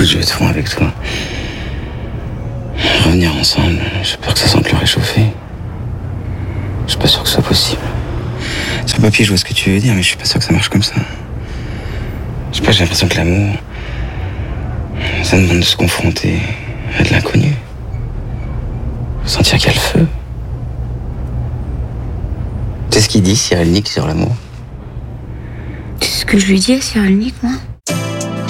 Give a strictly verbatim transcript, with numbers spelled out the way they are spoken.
Écoute, je vais être franc avec toi. Revenir ensemble, j'ai peur que ça sente le réchauffer. Je suis pas sûr que ce soit possible. Sur le papier, je vois ce que tu veux dire, mais je suis pas sûr que ça marche comme ça. Je sais pas, j'ai l'impression que l'amour, ça demande de se confronter à de l'inconnu. Sentir qu'il y a le feu. C'est ce qu'il dit, Cyril Nick, sur l'amour. C'est ce que je lui dis à Cyril Nick, moi.